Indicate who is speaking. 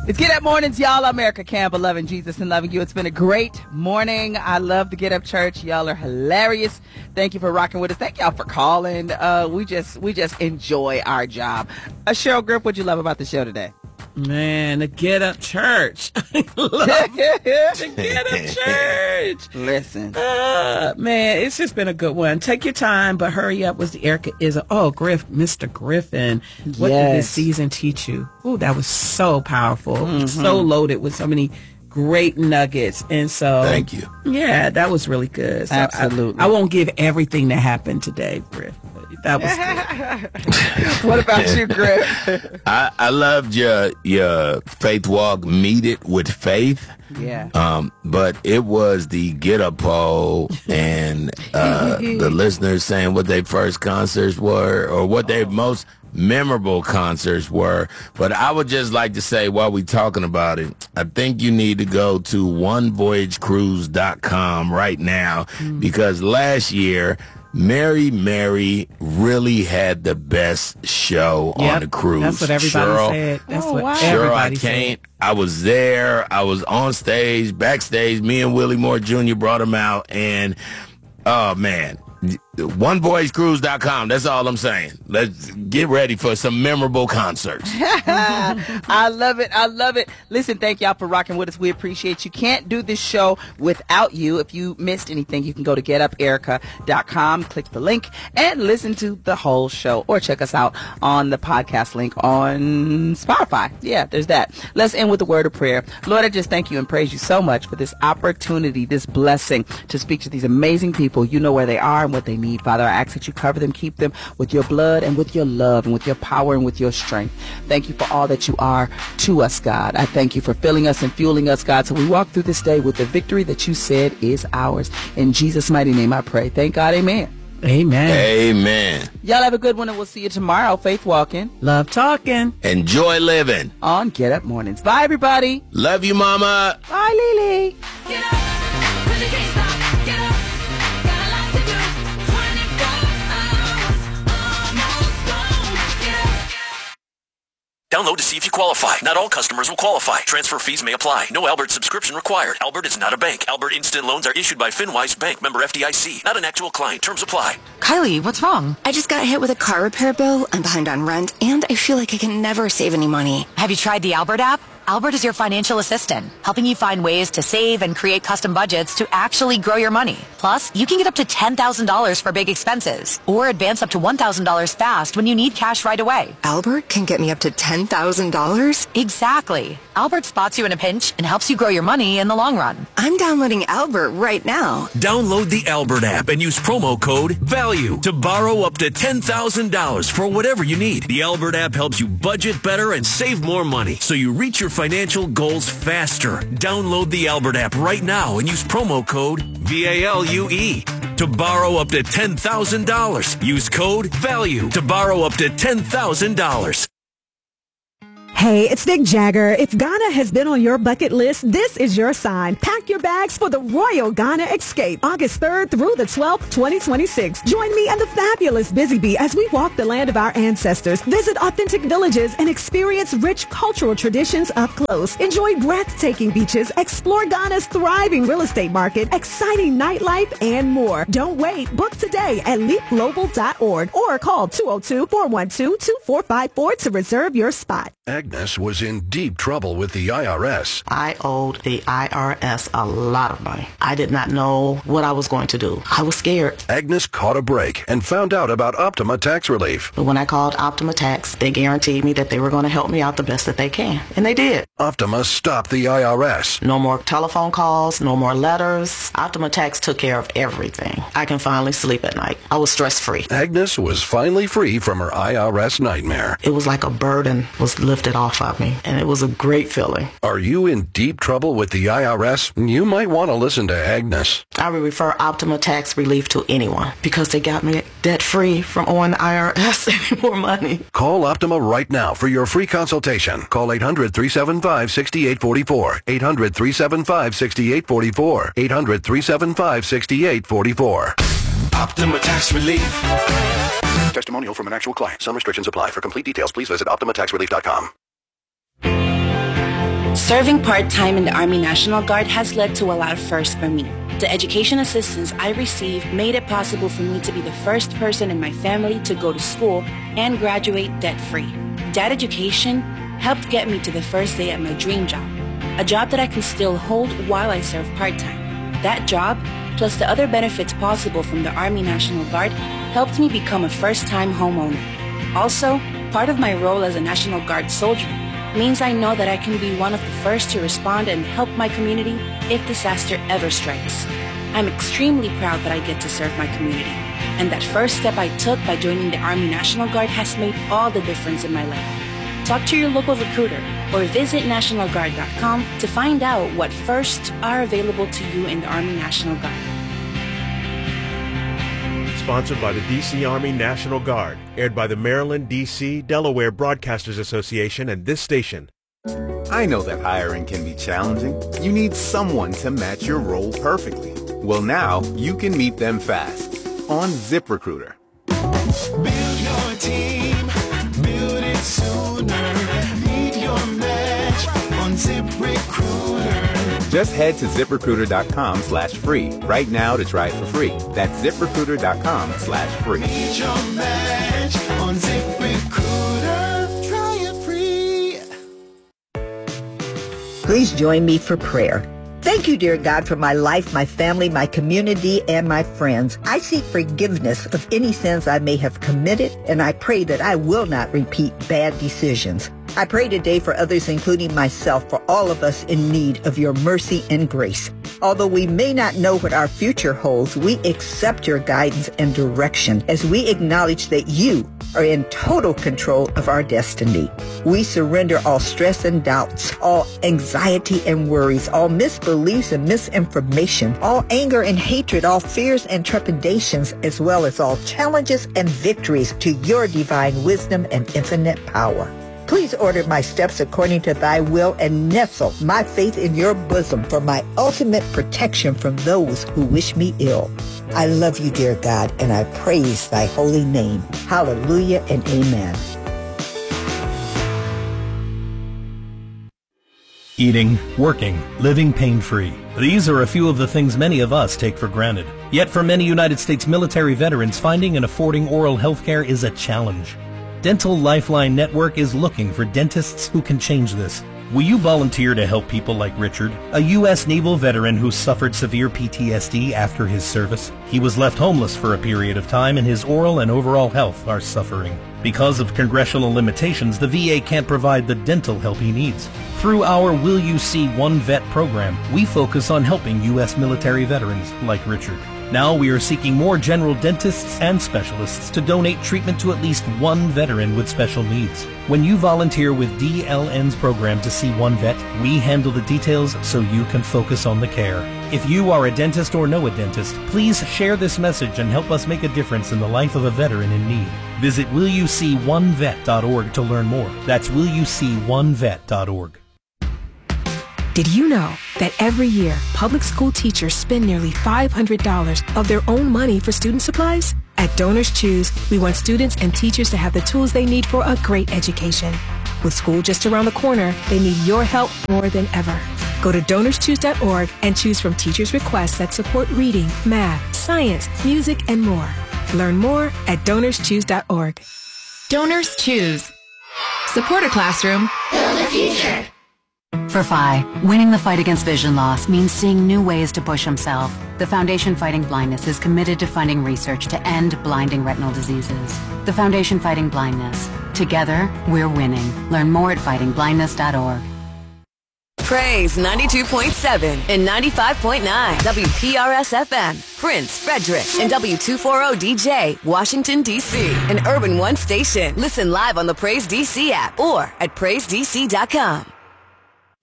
Speaker 1: It's Get Up Mornings, y'all. I'm Erica Campbell, loving Jesus and loving you. It's been a great morning. I love the Get Up Church. Y'all are hilarious. Thank you for rocking with us. Thank y'all for calling. We just enjoy our job. Cheryl Griff, what'd you love about the show today?
Speaker 2: Man, the Get Up Church. The Get Up Church.
Speaker 1: Listen.
Speaker 2: Man, it's just been a good one. Take your time, but hurry up was the Erica Ism. Oh, Mr. Griffin. What did this season teach you? Oh, that was so powerful. So loaded with so many great nuggets. And so. Thank you. Yeah, that was really good. So
Speaker 1: Absolutely.
Speaker 2: I won't give everything that happened today, Griff. That was good.
Speaker 1: What about you, Griff?
Speaker 3: I loved your faith walk, Meet It with Faith.
Speaker 1: Yeah.
Speaker 3: But it was the Get Up poll and the listeners saying what their first concerts were or what their most memorable concerts were. But I would just like to say, while we're talking about it, I think you need to go to onevoyagecruise.com right now because last year Mary really had the best show on the cruise.
Speaker 2: That's what everybody said. That's what everybody said.
Speaker 3: I was there. I was on stage, backstage. Me and Willie Moore Jr. brought him out. And, oh, man. OneVoyageCruise.com. That's all I'm saying. Let's get ready for some memorable concerts.
Speaker 1: I love it. I love it. Listen, thank y'all for rocking with us. We appreciate you. Can't do this show without you. If you missed anything, you can go to getuperica.com, click the link, and listen to the whole show. Or check us out on the podcast link on Spotify. Yeah, there's that. Let's end with a word of prayer. Lord, I just thank you and praise you so much for this opportunity, this blessing to speak to these amazing people. You know where they are and what they need. Father, I ask that you cover them, keep them with your blood and with your love and with your power and with your strength. Thank you for all that you are to us, God. I thank you for filling us and fueling us, God, so we walk through this day with the victory that you said is ours. In Jesus' mighty name I pray. Thank God. Amen.
Speaker 2: Amen.
Speaker 3: Amen.
Speaker 1: Y'all have a good one, and we'll see you tomorrow. Faith walking.
Speaker 2: Love talking.
Speaker 3: Enjoy living.
Speaker 1: On Get Up Mornings. Bye, everybody.
Speaker 3: Love you, Mama.
Speaker 1: Bye, Lily.
Speaker 4: Get up, 'cause you can't stop. Get up, got a lot to do. 24 hours, almost gone. Get up.
Speaker 5: Download to see if you qualify. Not all customers will qualify. Transfer fees may apply. No Albert subscription required. Albert is not a bank. Albert Instant Loans are issued by FinWise Bank, member FDIC. Not an actual client. Terms apply.
Speaker 6: Kylie, what's wrong? I just got hit with a car repair bill. I'm behind on rent, and I feel like I can never save any money.
Speaker 7: Have you tried the Albert app? Albert is your financial assistant, helping you find ways to save and create custom budgets to actually grow your money. Plus, you can get up to $10,000 for big expenses, or advance up to $1,000 fast when you need cash right away.
Speaker 6: Albert can get me up to $10,000?
Speaker 7: Exactly. Albert spots you in a pinch and helps you grow your money in the long run.
Speaker 6: I'm downloading Albert right now.
Speaker 5: Download the Albert app and use promo code VALUE to borrow up to $10,000 for whatever you need. The Albert app helps you budget better and save more money, so you reach your financial goals faster. Download the Albert app right now and use promo code VALUE to borrow up to $10,000. Use code VALUE to borrow up to $10,000.
Speaker 8: Hey, it's Nick Jagger. If Ghana has been on your bucket list, this is your sign. Pack your bags for the Royal Ghana Escape, August 3rd through the 12th, 2026. Join me and the fabulous Busy Bee as we walk the land of our ancestors, visit authentic villages, and experience rich cultural traditions up close. Enjoy breathtaking beaches, explore Ghana's thriving real estate market, exciting nightlife, and more. Don't wait. Book today at leapglobal.org or call 202-412-2454 to reserve your spot.
Speaker 9: Agnes was in deep trouble with the IRS.
Speaker 10: I owed the IRS a lot of money. I did not know what I was going to do. I was scared.
Speaker 9: Agnes caught a break and found out about Optima Tax Relief.
Speaker 10: But when I called Optima Tax, they guaranteed me that they were going to help me out the best that they can. And they did.
Speaker 9: Optima stopped the IRS.
Speaker 10: No more telephone calls, no more letters. Optima Tax took care of everything. I can finally sleep at night. I was stress-free.
Speaker 9: Agnes was finally free from her IRS nightmare.
Speaker 10: It was like a burden was lifted off of me, and it was a great feeling.
Speaker 9: Are you in deep trouble with the IRS? You might want to listen to Agnes.
Speaker 10: I would refer Optima Tax Relief to anyone because they got me debt-free from owing the IRS any more money.
Speaker 9: Call Optima right now for your free consultation. Call 800-375-6844. 800-375-6844. 800-375-6844.
Speaker 5: Optima Tax Relief.
Speaker 9: Testimonial from an actual client. Some restrictions apply. For complete details, please visit OptimaTaxRelief.com.
Speaker 11: Serving part-time in the Army National Guard has led to a lot of firsts for me. The education assistance I received made it possible for me to be the first person in my family to go to school and graduate debt-free. That education helped get me to the first day at my dream job, a job that I can still hold while I serve part-time. That job, plus the other benefits possible from the Army National Guard, helped me become a first-time homeowner. Also, part of my role as a National Guard soldier means I know that I can be one of the first to respond and help my community if disaster ever strikes. I'm extremely proud that I get to serve my community, and that first step I took by joining the Army National Guard has made all the difference in my life. Talk to your local recruiter or visit NationalGuard.com to find out what firsts are available to you in the Army National Guard.
Speaker 12: Sponsored by the D.C. Army National Guard. Aired by the Maryland, D.C., Delaware Broadcasters Association and this station.
Speaker 13: I know that hiring can be challenging. You need someone to match your role perfectly. Well, now you can meet them fast on ZipRecruiter.
Speaker 4: Build your team, build it sooner. Meet your match on ZipRecruiter.
Speaker 13: Just head to ZipRecruiter.com/free right now to try it for free. That's ZipRecruiter.com/free.
Speaker 4: Meet your match on ZipRecruiter. Try it free.
Speaker 14: Please join me for prayer. Thank you, dear God, for my life, my family, my community, and my friends. I seek forgiveness of any sins I may have committed, and I pray that I will not repeat bad decisions. I pray today for others, including myself, for all of us in need of your mercy and grace. Although we may not know what our future holds, we accept your guidance and direction as we acknowledge that you are in total control of our destiny. We surrender all stress and doubts, all anxiety and worries, all misbeliefs and misinformation, all anger and hatred, all fears and trepidations, as well as all challenges and victories to your divine wisdom and infinite power. Please order my steps according to thy will and nestle my faith in your bosom for my ultimate protection from those who wish me ill. I love you, dear God, and I praise thy holy name. Hallelujah and amen.
Speaker 15: Eating, working, living pain-free. These are a few of the things many of us take for granted. Yet for many United States military veterans, finding and affording oral health care is a challenge. Dental Lifeline Network is looking for dentists who can change this. Will you volunteer to help people like Richard, a U.S. Naval veteran who suffered severe PTSD after his service? He was left homeless for a period of time, and his oral and overall health are suffering. Because of congressional limitations, the VA can't provide the dental help he needs. Through our Will You See One Vet program, we focus on helping U.S. military veterans like Richard. Now we are seeking more general dentists and specialists to donate treatment to at least one veteran with special needs. When you volunteer with DLN's program to see one vet, we handle the details so you can focus on the care. If you are a dentist or know a dentist, please share this message and help us make a difference in the life of a veteran in need. Visit willyouseeonevet.org to learn more. That's willyouseeonevet.org.
Speaker 16: Did you know that every year, public school teachers spend nearly $500 of their own money for student supplies? At Donors Choose, we want students and teachers to have the tools they need for a great education. With school just around the corner, they need your help more than ever. Go to DonorsChoose.org and choose from teachers' requests that support reading, math, science, music, and more. Learn more at DonorsChoose.org.
Speaker 17: Donors Choose. Support a classroom. Build a future.
Speaker 7: For Phi, winning the fight against vision loss means seeing new ways to push himself. The Foundation Fighting Blindness is committed to funding research to end blinding retinal diseases. The Foundation Fighting Blindness. Together, we're winning. Learn more at fightingblindness.org.
Speaker 18: Praise 92.7 and 95.9 WPRS-FM, Prince, Frederick, and W240DJ, Washington, D.C. An Urban One station. Listen live on the Praise DC app or at PraiseDC.com.